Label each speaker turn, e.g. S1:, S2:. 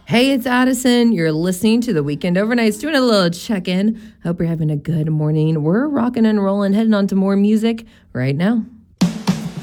S1: Hey, it's Addison. You're listening to the Weekend Overnights, doing a little check in. Hope you're having a good morning. We're rocking and rolling, heading on to more music right now.